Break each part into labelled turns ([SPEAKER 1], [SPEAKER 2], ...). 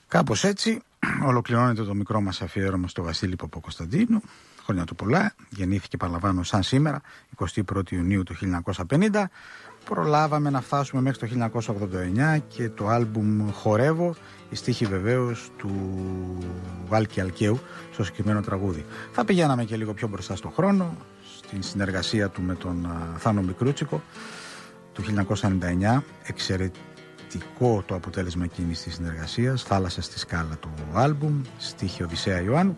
[SPEAKER 1] Κάπως έτσι ολοκληρώνεται το μικρό μας αφιέρωμα στο Βασίλη Παπακοσταντίνου. Χρόνια του πολλά. Γεννήθηκε, παραλαμβάνω, σαν σήμερα, 21η Ιουνίου του 1950. Προλάβαμε να φτάσουμε μέχρι το 1989 και το άλμπουμ «Χορεύω», η στίχη βεβαίως του Βάλκη Αλκαίου στο συγκεκριμένο τραγούδι. Θα πηγαίναμε και λίγο πιο μπροστά στον χρόνο, στην συνεργασία του με τον Θάνο Μικρούτσικο του 1999. Εξαιρετικό το αποτέλεσμα εκείνης της συνεργασίας, «Θάλασσα στη σκάλα» το άλμπουμ, στίχη Οδυσσέα Ιωάννου.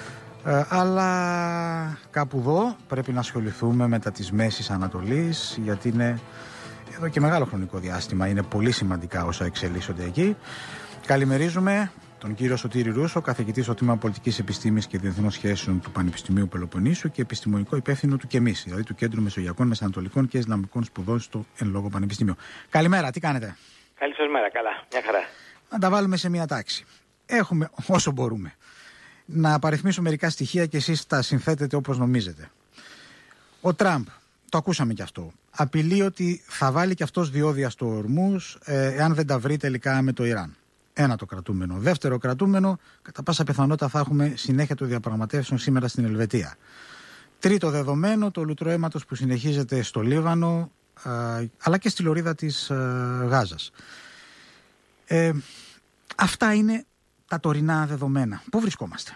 [SPEAKER 1] Αλλά κάπου εδώ πρέπει να ασχοληθούμε μετά της Μέσης Ανατολής, γιατί είναι εδώ και μεγάλο χρονικό διάστημα, είναι πολύ σημαντικά όσα εξελίσσονται εκεί. Καλημερίζουμε τον κύριο Σωτήρη Ρούσο, καθηγητή στο Τμήμα Πολιτικής Επιστήμης και Διεθνών Σχέσεων του Πανεπιστημίου Πελοποννήσου και επιστημονικό υπεύθυνο του ΚΕΜΙΣ, δηλαδή του Κέντρου Μεσογειακών, Μεσανατολικών και Ισλαμικών Σπουδών στο εν λόγω Πανεπιστήμιο. Καλημέρα, τι κάνετε?
[SPEAKER 2] Καλή σας μέρα, καλά, μια χαρά.
[SPEAKER 1] Να τα βάλουμε σε μια τάξη. Έχουμε όσο μπορούμε να απαριθμίσουμε μερικά στοιχεία και εσείς τα συνθέτετε όπως νομίζετε. Ο Τραμπ, το ακούσαμε κι αυτό, απειλεί ότι θα βάλει κι αυτός διόδια στο Ορμούζ εάν δεν τα βρει τελικά με το Ιράν. Ένα το κρατούμενο. Δεύτερο κρατούμενο, κατά πάσα πιθανότητα θα έχουμε συνέχεια των διαπραγματεύσεων σήμερα στην Ελβετία. Τρίτο δεδομένο, το λουτρό αίματος που συνεχίζεται στο Λίβανο αλλά και στη λωρίδα της Γάζας. Αυτά είναι τα τωρινά δεδομένα. Πού βρισκόμαστε?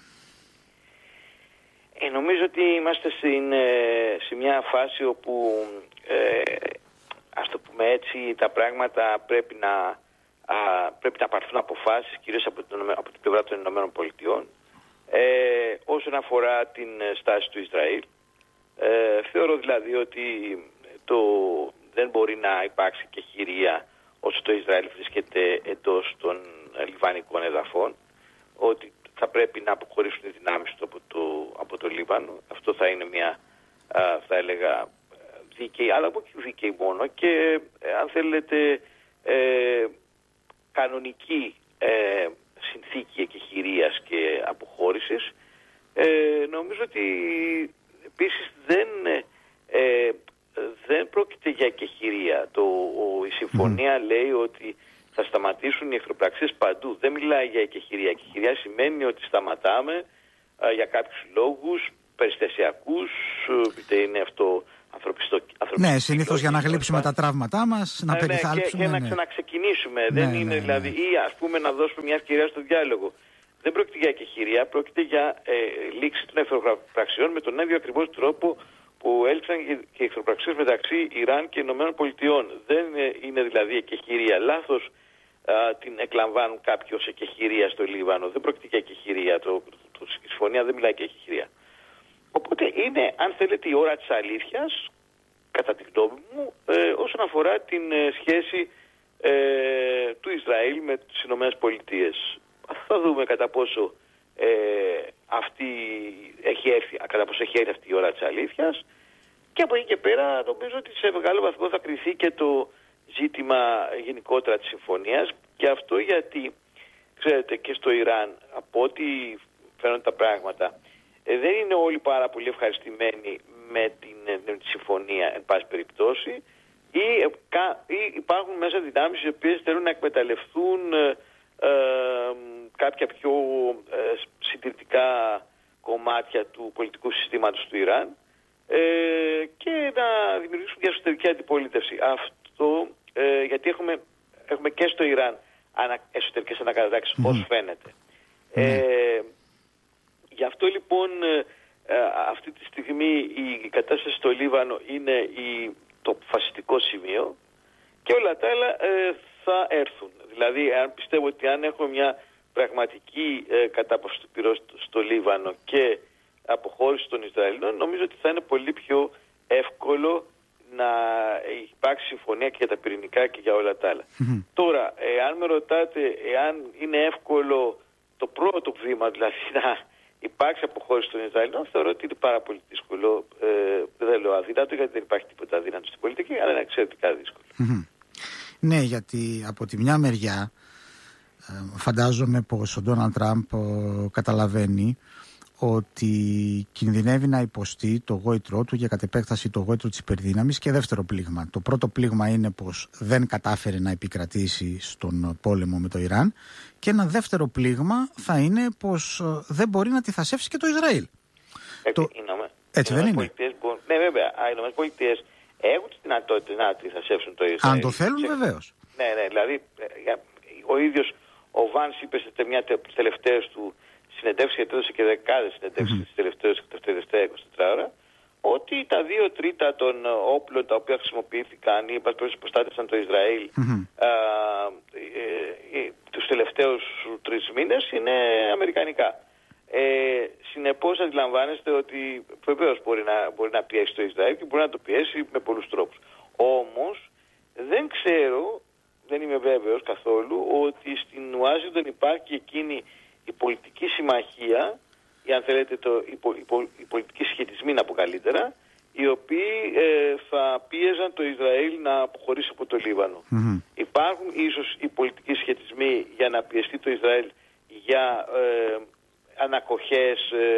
[SPEAKER 2] Νομίζω ότι είμαστε σε μια φάση όπου ας το πούμε έτσι, τα πράγματα πρέπει να πάρθουν αποφάσεις, κυρίως από την πλευρά των Ηνωμένων Πολιτειών. Όσον αφορά την στάση του Ισραήλ, θεωρώ δηλαδή ότι δεν μπορεί να υπάρξει και χειρία όσο το Ισραήλ βρίσκεται εντός των λιβανικών εδαφών, ότι θα πρέπει να αποχωρήσουν οι δυνάμεις του από το Λίβανο. Αυτό θα είναι μια, θα έλεγα, δίκαιη, αλλά όχι δίκαιη μόνο, και αν θέλετε κανονική συνθήκη εκεχηρίας και αποχώρησης. Νομίζω ότι επίσης δεν πρόκειται για εκεχηρία. Η συμφωνία λέει ότι θα σταματήσουν οι εχθροπραξίες παντού. Δεν μιλάει για εκεχηρία. Εκεχηρία σημαίνει ότι σταματάμε για κάποιους λόγους περιστασιακούς, είτε είναι αυτό ανθρωπιστικό.
[SPEAKER 1] Ναι, συνήθως για να γλύψουμε τα τραύματά μας, να περιθάλψουμε.
[SPEAKER 2] Και να ξαναξεκινήσουμε. Δεν είναι δηλαδή, ή ας πούμε να δώσουμε μια ευκαιρία στο διάλογο. Δεν πρόκειται για εκεχηρία, πρόκειται για λήξη των εχθροπραξιών με τον ίδιο ακριβώς τρόπο που έληξαν και οι εχθροπραξίες μεταξύ Ιράν και Ηνωμένων Πολιτειών. Δεν είναι δηλαδή εκεχηρία. Λάθος την εκλαμβάνουν κάποιοι ως εκεχηρία στο Λίβανο. Δεν πρόκειται για εκεχηρία. Η συμφωνία δεν μιλάει για εκεχηρία. Οπότε είναι, αν θέλετε, η ώρα της αλήθειας, κατά τη γνώμη μου, όσον αφορά την σχέση του Ισραήλ με τις Ηνωμένες Πολιτείες. Θα δούμε κατά πόσο κατά πόσο έχει έρθει αυτή η ώρα της αλήθειας, και από εκεί και πέρα νομίζω ότι σε μεγάλο βαθμό θα κριθεί και το ζήτημα γενικότερα της συμφωνίας, και αυτό γιατί, ξέρετε, και στο Ιράν, από ό,τι φαίνονται τα πράγματα, δεν είναι όλοι πάρα πολύ ευχαριστημένοι με τη συμφωνία, εν πάση περιπτώσει, ή υπάρχουν μέσα δυνάμεις οι οποίες θέλουν να εκμεταλλευτούν κάποια πιο συντηρητικά κομμάτια του πολιτικού συστήματος του Ιράν και να δημιουργήσουν μια εσωτερική αντιπολίτευση. Αυτό γιατί έχουμε και στο Ιράν εσωτερικές ανακατατάξεις, ως φαίνεται. Γι' αυτό λοιπόν αυτή τη στιγμή η κατάσταση στο Λίβανο είναι το φασιστικό σημείο, και όλα τα άλλα θα έρθουν. Δηλαδή, πιστεύω ότι αν έχουμε μια πραγματική κατάπαυση του πυρός στο Λίβανο και αποχώρηση των Ισραηλινών, νομίζω ότι θα είναι πολύ πιο εύκολο να υπάρξει συμφωνία και για τα πυρηνικά και για όλα τα άλλα. Τώρα, αν με ρωτάτε εάν είναι εύκολο το πρώτο βήμα, δηλαδή να υπάρξει αποχώρηση των Ισραηλινών, θεωρώ ότι είναι πάρα πολύ δύσκολο. Δεν λέω αδύνατο, γιατί δεν υπάρχει τίποτα αδύνατο στην πολιτική, αλλά είναι εξαιρετικά δύσκολο.
[SPEAKER 1] Ναι, γιατί από τη μια μεριά φαντάζομαι πως ο Ντόναλντ Τραμπ καταλαβαίνει ότι κινδυνεύει να υποστεί το γόητρό του, για κατ' επέκταση το γόητρο της υπερδύναμης, και δεύτερο πλήγμα. Το πρώτο πλήγμα είναι πως δεν κατάφερε να επικρατήσει στον πόλεμο με το Ιράν, και ένα δεύτερο πλήγμα θα είναι πως δεν μπορεί να αντιθασεύσει και το Ισραήλ. Έτσι δεν είναι?
[SPEAKER 2] Ναι, βέβαια. Οι ΗΠΑ έχουν τη δυνατότητα να αντιθασεύσουν το Ισραήλ.
[SPEAKER 1] Αν το θέλουν, βεβαίως.
[SPEAKER 2] Ναι, δηλαδή ο ίδιος ο Βάνς είπε σε μια από τις τελευταίες του συνεντεύξεις, γιατί έδωσε και δεκάδες συνεντεύξεις τις τελευταίες 24 ώρα, ότι τα 2/3 των όπλων τα οποία χρησιμοποιήθηκαν ή προστάτευσαν το Ισραήλ τους τελευταίους 3 μήνες είναι αμερικανικά. Συνεπώς αντιλαμβάνεστε ότι βεβαίως μπορεί να πιέσει το Ισραήλ και μπορεί να το πιέσει με πολλούς τρόπους. Όμως δεν ξέρω, δεν είμαι βέβαιος καθόλου, ότι στην Ουάσιγκτον υπάρχει εκείνη η πολιτική συμμαχία, ή αν θέλετε οι πολιτικοί σχετισμοί, να πω καλύτερα, οι οποίοι θα πίεζαν το Ισραήλ να αποχωρήσει από το Λίβανο. Υπάρχουν ίσως οι πολιτικοί σχετισμοί για να πιεστεί το Ισραήλ για ανακοχές,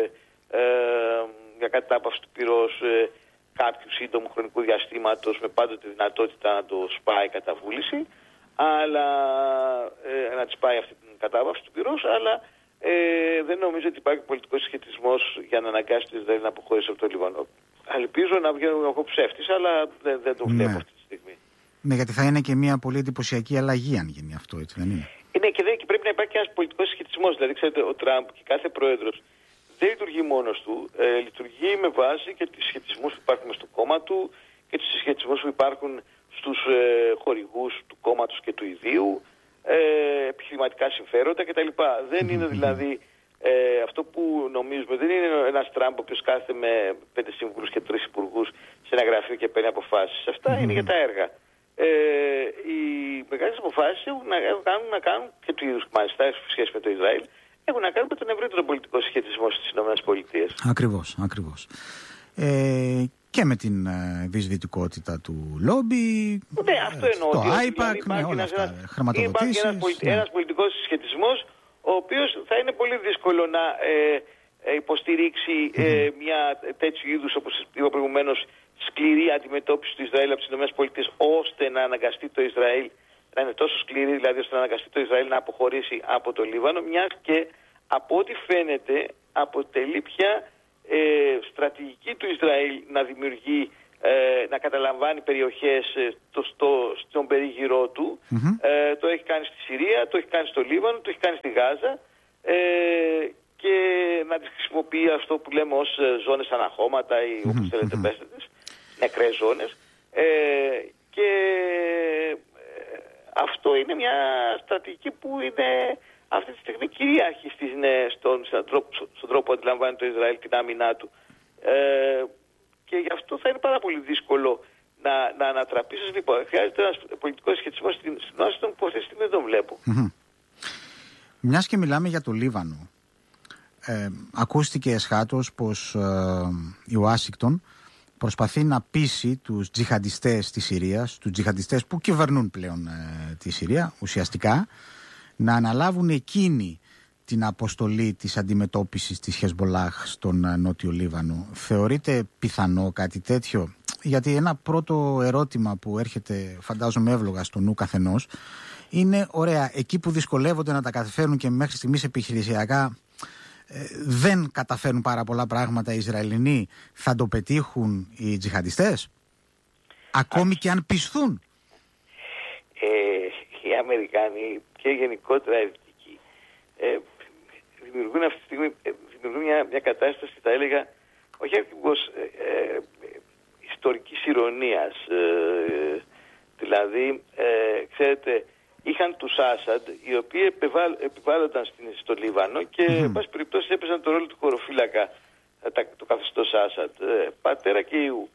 [SPEAKER 2] για κατάπαυση του πυρός κάποιου σύντομου χρονικού διαστήματος, με πάντοτε δυνατότητα να το σπάει κατά βούληση, αλλά να τη σπάει αυτή την κατάπαυση του πυρός, αλλά δεν νομίζω ότι υπάρχει πολιτικός σχετισμός για να αναγκάσει το Ισραήλ να αποχωρήσει από το Λίβανο. Ελπίζω να βγαίνω εγώ ψεύτης, αλλά δεν το βλέπω αυτή τη στιγμή.
[SPEAKER 1] Ναι, γιατί θα είναι και μια πολύ εντυπωσιακή αλλαγή αν γίνει αυτό, έτσι δεν είναι?
[SPEAKER 2] Είναι και πρέπει να υπάρχει και ένας πολιτικός σχετισμός. Δηλαδή, ξέρετε, ο Τραμπ και κάθε πρόεδρος δεν λειτουργεί μόνος του. Λειτουργεί με βάση και τους σχετισμούς που υπάρχουν στο κόμμα του και τους σχετισμούς που υπάρχουν στους χορηγούς του κόμματος και του ιδίου, επιχειρηματικά συμφέροντα κτλ. Δεν είναι δηλαδή αυτό που νομίζουμε, δεν είναι ένας Τραμπ ο οποίος κάθεται με 5 σύμβουλους και 3 υπουργούς σε ένα γραφείο και παίρνει αποφάσεις. Αυτά είναι για τα έργα. Οι μεγάλες αποφάσεις έχουν να κάνουν και του είδους μάλιστα σε σχέση με το Ισραήλ, έχουν να κάνουν με τον ευρύτερο πολιτικό σχετισμό στις ΗΠΑ.
[SPEAKER 1] Ακριβώς. Και με την δυσδυτικότητα του λόμπι,
[SPEAKER 2] ναι, αυτό εννοώ,
[SPEAKER 1] το IPAC, όλα αυτά, χρηματοδοτήσεις.
[SPEAKER 2] Υπάρχει ένας πολιτικός σχετισμός, ο οποίος θα είναι πολύ δύσκολο να υποστηρίξει μια τέτοιου είδους, όπως είπα προηγουμένως, σκληρή αντιμετώπιση του Ισραήλ από τις ΗΠΑ, ώστε να αναγκαστεί το Ισραήλ, να είναι τόσο σκληρή δηλαδή, ώστε να αναγκαστεί το Ισραήλ να αποχωρήσει από το Λίβανο, μιας και από ό,τι φαίνεται αποτελεί πια στρατηγική του Ισραήλ να δημιουργεί, να καταλαμβάνει περιοχές στον περίγυρό του. Το έχει κάνει στη Συρία, το έχει κάνει στο Λίβανο, το έχει κάνει στη Γάζα, και να τις χρησιμοποιεί αυτό που λέμε ως ζώνες αναχώματα ή όπως θέλετε πέστε τις, νεκρές ζώνες. Και αυτό είναι μια στρατηγική που είναι αυτή τη στιγμή κυρίαρχη στον τρόπο που αντιλαμβάνει το Ισραήλ την άμυνά του. Και γι' αυτό θα είναι πάρα πολύ δύσκολο να ανατραπεί. Σας λοιπόν, χρειάζεται ένας πολιτικός σχετισμός στην Ουάσιγκτον που αυτή τη στιγμή δεν τον βλέπω.
[SPEAKER 1] Μιας και μιλάμε για το Λίβανο, ακούστηκε εσχάτως πως η Ουάσιγκτον προσπαθεί να πείσει τους τζιχαντιστές της Συρίας, τους τζιχαντιστές που κυβερνούν πλέον τη Συρία ουσιαστικά, να αναλάβουν εκείνοι την αποστολή της αντιμετώπισης της Χεσμολάχ στον Νότιο Λίβανο. Θεωρείτε πιθανό κάτι τέτοιο? Γιατί ένα πρώτο ερώτημα που έρχεται, φαντάζομαι εύλογα στο νου καθενός, είναι ωραία, εκεί που δυσκολεύονται να τα καταφέρουν και μέχρι στιγμής επιχειρησιακά δεν καταφέρουν πάρα πολλά πράγματα οι Ισραηλινοί, θα το πετύχουν οι τζιχαντιστές, ακόμη και αν πισθούν?
[SPEAKER 2] Οι Αμερικάνοι και γενικότερα οι Δυτικοί δημιουργούν αυτή τη στιγμή μια κατάσταση, θα έλεγα, όχι ακριβώς ιστορικής ηρωνίας. Δηλαδή, ξέρετε, είχαν τους Άσαντ, οι οποίοι επιβάλλονταν στο Λίβανο και, εν πάση περιπτώσει, έπαιζαν το ρόλο του χωροφύλακα το καθεστώς Άσαντ, πατέρα και ιού.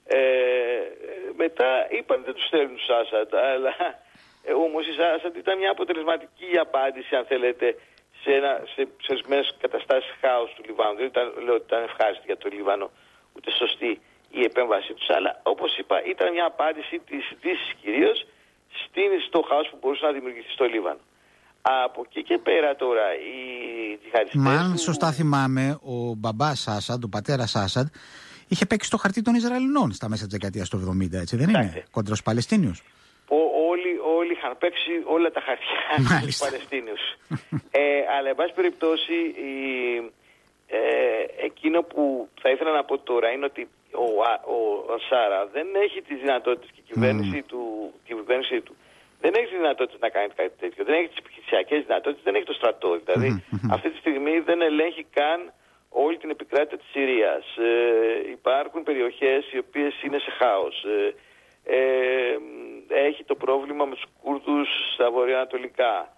[SPEAKER 2] Μετά είπαν δεν τους θέλουν τους Άσαντ, αλλά όμως η Άσαντ ήταν μια αποτελεσματική απάντηση, αν θέλετε, σε ορισμένες καταστάσεις χάους του Λιβάνου. Δεν λέω ότι ήταν ευχάριστη για το Λίβανο, ούτε σωστή η επέμβασή τους, αλλά όπως είπα ήταν μια απάντηση της Δύσης κυρίως στο χάος που μπορούσε να δημιουργηθεί στο Λίβανο. Από εκεί και πέρα τώρα οι τζιχαριστές.
[SPEAKER 1] Μα αν σωστά θυμάμαι, ο μπαμπάς Άσαντ, ο πατέρας Άσαντ, είχε παίξει στο χαρτί των Ισραηλινών στα μέσα της δεκαετίας του 70, έτσι δεν είναι, κόντρα στους Παλαιστίνιους.
[SPEAKER 2] Όλοι είχαν παίξει όλα τα χαρτιά στους Παλαιστίνιους. Αλλά εν πάση περιπτώσει εκείνο που θα ήθελα να πω τώρα είναι ότι ο Σάρα δεν έχει τις δυνατότητες και η κυβέρνηση του δεν έχει τις δυνατότητες να κάνει κάτι τέτοιο. Δεν έχει τις επιχειρησιακές δυνατότητες, δεν έχει το στρατό. Δηλαδή αυτή τη στιγμή δεν ελέγχει καν όλη την επικράτεια της Συρίας. Υπάρχουν περιοχές οι οποίες είναι σε χάος. Έχει το πρόβλημα με τους Κούρδους στα βορειοανατολικά.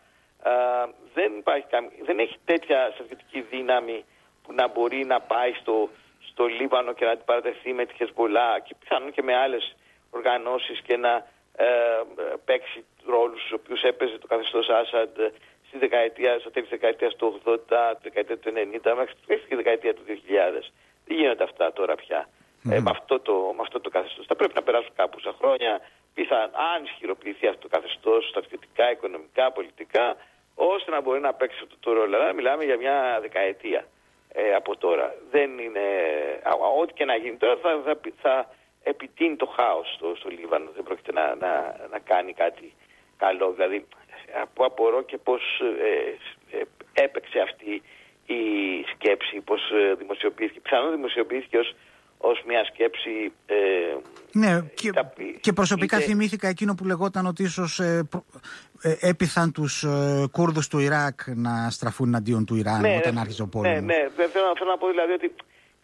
[SPEAKER 2] Δεν έχει τέτοια στρατιωτική δύναμη που να μπορεί να πάει στο Λίβανο και να την παρατεθεί με τη Χεσμπολά και πιθανόν και με άλλες οργανώσεις και να παίξει ρόλους στους οποίους έπαιζε το καθεστώς Άσαντ στο τέλος της δεκαετίας του 80, τη δεκαετία του 90 μέχρι τη δεκαετία του 2000. Δεν γίνονται αυτά τώρα πια. Με αυτό το καθεστώς. Θα πρέπει να περάσουν κάποια χρόνια, αν ισχυροποιηθεί αυτό το καθεστώς στρατιωτικά, οικονομικά, πολιτικά, ώστε να μπορεί να παίξει αυτό το ρόλο. Αλλά μιλάμε για μια δεκαετία από τώρα. Δεν είναι. Ό,τι και να γίνει τώρα θα επιτείνει το χάος στο Λίβανο. Δεν πρόκειται να κάνει κάτι καλό. Δηλαδή, απορώ και πώς έπαιξε αυτή η σκέψη, πώς δημοσιοποιήθηκε. Πιθανόν δημοσιοποιήθηκε ως μια σκέψη.
[SPEAKER 1] Ναι, και προσωπικά θυμήθηκα εκείνο που λεγόταν ότι ίσως έπειθαν τους Κούρδους του Ιράκ να στραφούν εναντίον του Ιράν όταν άρχισε ο πόλεμος.
[SPEAKER 2] Ναι. Θέλω να πω δηλαδή ότι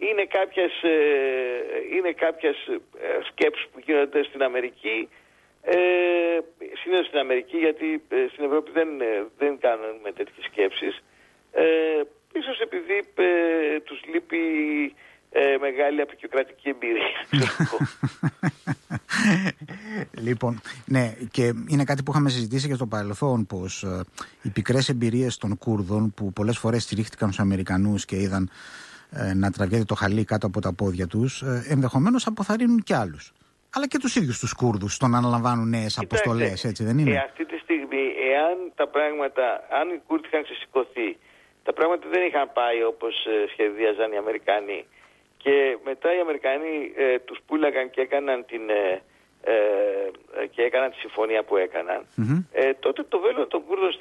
[SPEAKER 2] είναι κάποιες σκέψεις που γίνονται στην Αμερική, συνήθως στην Αμερική, γιατί στην Ευρώπη δεν κάνουμε τέτοιες σκέψεις. Ίσως επειδή τους λείπει μεγάλη απεικιοκρατική εμπειρία.
[SPEAKER 1] Λοιπόν, ναι, και είναι κάτι που είχαμε συζητήσει και στο παρελθόν, πως οι πικρές εμπειρίες των Κούρδων που πολλές φορές στηρίχτηκαν στους Αμερικανούς και είδαν να τραβιέται το χαλί κάτω από τα πόδια τους, ενδεχομένως αποθαρρύνουν κι άλλους. Αλλά και τους ίδιους τους Κούρδους στο να αναλαμβάνουν νέες αποστολές, έτσι δεν είναι?
[SPEAKER 2] Αυτή τη στιγμή, αν οι Κούρδοι είχαν ξεσηκωθεί, τα πράγματα δεν είχαν πάει όπως σχεδίαζαν οι Αμερικανοί. Και μετά οι Αμερικανοί τους πούλαγαν και έκαναν τη συμφωνία που έκαναν. Τότε το βέλος των Κούρδων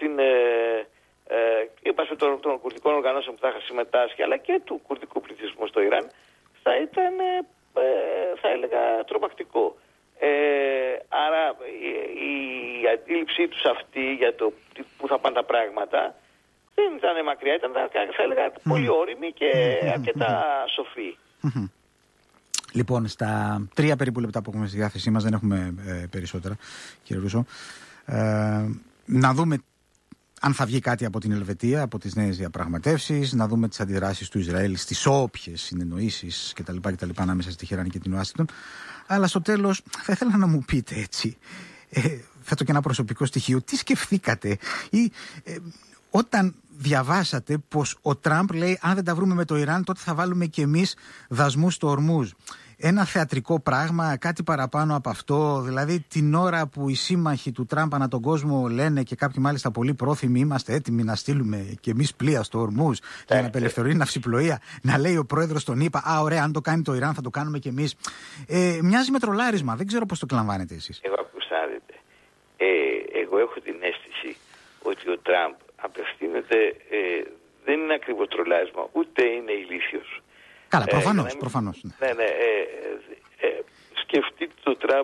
[SPEAKER 2] των κουρδικών οργανώσεων που θα είχαν συμμετάσχει, αλλά και του κουρδικού πληθυσμού στο Ιράν, θα ήταν, θα έλεγα, τρομακτικό. Άρα η αντίληψή τους αυτή για το που θα πάνε τα πράγματα δεν ήταν μακριά, ήταν, θα έλεγα, πολύ όριμη και αρκετά σοφή.
[SPEAKER 1] Λοιπόν, στα 3 περίπου λεπτά που έχουμε στη διάθεσή μας, δεν έχουμε περισσότερα, κύριε Ρούσο, να δούμε αν θα βγει κάτι από την Ελβετία, από τις νέες διαπραγματεύσεις, να δούμε τις αντιδράσεις του Ισραήλ στις όποιες συνεννοήσεις κτλ. Ανάμεσα στη Τεχεράνη και την Ουάσιγκτον. Αλλά στο τέλος θα ήθελα να μου πείτε έτσι, θέτω και ένα προσωπικό στοιχείο, τι σκεφτήκατε ή όταν διαβάσατε πως ο Τραμπ λέει αν δεν τα βρούμε με το Ιράν τότε θα βάλουμε και εμείς δασμούς στο Ορμούζ. Ένα θεατρικό πράγμα, κάτι παραπάνω από αυτό, δηλαδή την ώρα που οι σύμμαχοι του Τραμπ ανά τον κόσμο λένε και κάποιοι μάλιστα πολύ πρόθυμοι είμαστε έτοιμοι να στείλουμε και εμείς πλοία στο Ορμούζ για να απελευθερώσει ναυσιπλοεία, να λέει ο πρόεδρος τον ΗΠΑ, ωραία, αν το κάνει το Ιράν θα το κάνουμε και εμείς. Μοιάζει με τρολάρισμα, δεν ξέρω πώς το κλαμβάνετε εσείς.
[SPEAKER 2] Εγώ έχω την αίσθηση ότι ο Τραμπ απευθύνεται, δεν είναι ακριβώς τρολάρισμα, ούτε είναι ηλίθιος.
[SPEAKER 1] Καλά, προφανώς.
[SPEAKER 2] Ναι. Σκεφτείτε το Τραμπ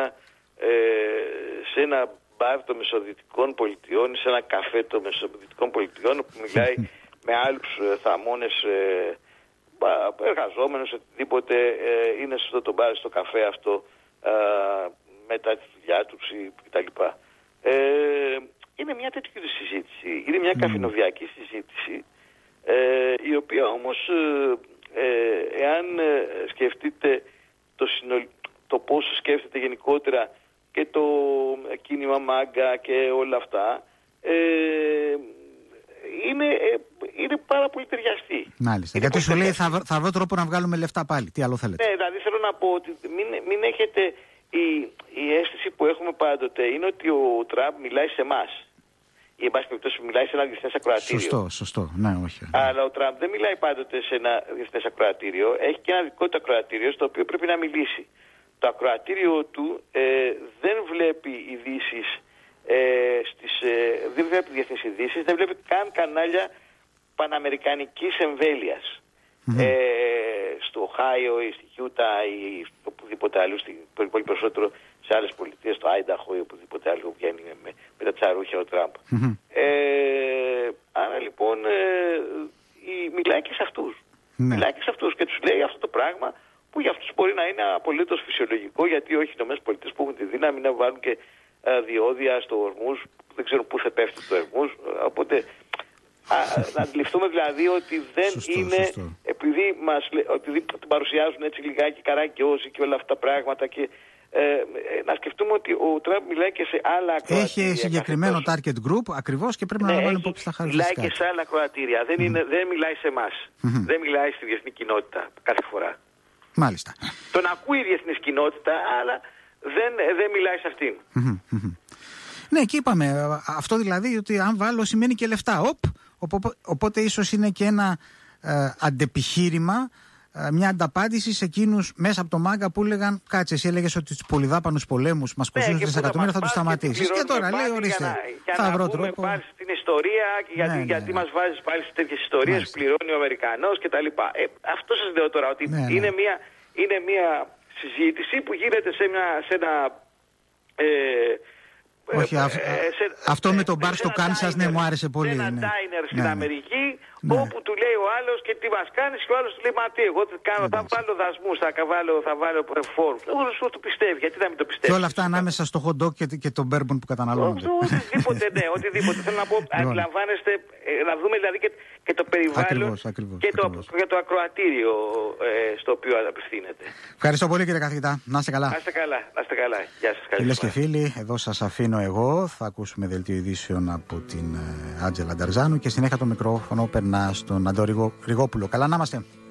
[SPEAKER 2] σε ένα μπαρ των Μεσοδυτικών Πολιτειών, σε ένα καφέ των Μεσοδυτικών Πολιτειών, που μιλάει με άλλους θαμώνες εργαζόμενους, οτιδήποτε είναι σε αυτό το μπαρ, στο καφέ αυτό, μετά τη δουλειά τους κτλ. Είναι μια τέτοια συζήτηση, είναι μια καφενοβιακή συζήτηση, η οποία όμως, εάν σκεφτείτε το πώς σκέφτεται γενικότερα και το κίνημα Μάγκα και όλα αυτά, είναι πάρα πολύ ταιριαστή.
[SPEAKER 1] Μάλιστα. Γιατί σου λέει θα βρω τρόπο να βγάλουμε λεφτά πάλι. Τι άλλο θέλετε?
[SPEAKER 2] Ναι, δηλαδή θέλω να πω ότι μην έχετε η αίσθηση που έχουμε πάντοτε είναι ότι ο Τραμπ μιλάει σε εμάς. ή εν πάση περιπτώσει μιλάει σε ένα διεθνές ακροατήριο.
[SPEAKER 1] Σωστό, ναι, όχι.
[SPEAKER 2] Αλλά ο Τραμπ δεν μιλάει πάντοτε σε ένα διεθνές ακροατήριο. Έχει και ένα δικό του ακροατήριο στο οποίο πρέπει να μιλήσει. Το ακροατήριο του δεν βλέπει ειδήσεις, δεν βλέπει διεθνείς ειδήσεις, δεν βλέπει καν κανάλια παναμερικανικής εμβέλειας. Στο Οχάιο ή στη Γιούτα ή οπουδήποτε άλλο, πολύ περισσότερο σε άλλες πολιτείες, στο Άινταχο ή οπουδήποτε άλλο που βγαίνει με τα τσαρούχια ο Τραμπ. Άρα λοιπόν μιλάει και σε αυτούς. Μιλάει και σε αυτούς και τους λέει αυτό το πράγμα που για αυτούς μπορεί να είναι απολύτως φυσιολογικό, γιατί όχι οι ΗΠΑ που έχουν τη δύναμη να βάλουν και διόδια στο Ορμούζ, που δεν ξέρουν πού θα πέφτει το Ορμούζ, οπότε να αντιληφθούμε δηλαδή ότι δεν είναι, επειδή την παρουσιάζουν έτσι λιγάκι καραγκιόζοι και όλα αυτά τα πράγματα, και να σκεφτούμε ότι ο Τραμπ μιλάει και σε άλλα ακροατήρια.
[SPEAKER 1] Έχει συγκεκριμένο target group ακριβώς και πρέπει να λαμβάνει υπόψη τα χαρακτηριστικά.
[SPEAKER 2] Μιλάει και σε άλλα ακροατήρια. Δεν μιλάει σε εμάς. Δεν μιλάει στη διεθνή κοινότητα κάθε φορά.
[SPEAKER 1] Μάλιστα.
[SPEAKER 2] Τον ακούει η διεθνής κοινότητα, αλλά δεν μιλάει σε αυτήν.
[SPEAKER 1] Ναι, και είπαμε αυτό, δηλαδή ότι αν βάλω σημαίνει και λεφτά. Οπότε ίσως είναι και ένα αντεπιχείρημα, μια ανταπάντηση σε εκείνους μέσα από το μάγκα που έλεγαν, κάτσε, εσύ έλεγες ότι τους πολυδάπανους πολέμους μας κοστίζουν δισεκατομμύρια, θα τους σταματήσεις. Και τώρα λέει, ορίστε, θα βρω τρόπο.
[SPEAKER 2] Πάλι στην ιστορία, γιατί μας βάζεις πάλι σε τέτοιες ιστορίες,
[SPEAKER 1] Μάλιστα.
[SPEAKER 2] πληρώνει ο Αμερικανός κτλ. Αυτό σας λέω τώρα, ότι είναι μια συζήτηση που γίνεται σε ένα.
[SPEAKER 1] Όχι, αυτό με τον μπαρ στο Κάνσας, ναι, μου άρεσε πολύ.
[SPEAKER 2] Σε ένα diner στην Αμερική, όπου του λέει ο άλλος και τι μας κάνεις, και ο άλλος του λέει, μα τι, εγώ θα βάλω δασμούς, θα βάλω φόρους. Εγώ σου το πιστεύει, γιατί να μην το πιστεύει.
[SPEAKER 1] Και όλα αυτά ανάμεσα στο hot dog και το bourbon που καταναλώνονται.
[SPEAKER 2] Οτιδήποτε, ναι, οτιδήποτε. Θέλω να πω, αντιλαμβάνεστε, να δούμε δηλαδή και το περιβάλλον και το ακροατήριο στο οποίο απευθύνεται.
[SPEAKER 1] Ευχαριστώ πολύ, κύριε καθηγητά. Να είστε καλά.
[SPEAKER 2] Να είστε καλά. Γεια σας.
[SPEAKER 1] Φίλες και φίλοι, εδώ σας αφήνω εγώ. Θα ακούσουμε δελτίο ειδήσεων από την Άντζελα Νταρζάνου και συνέχεια το μικρόφωνο περνά στον Αντώ Ριγόπουλο. Καλά να είμαστε.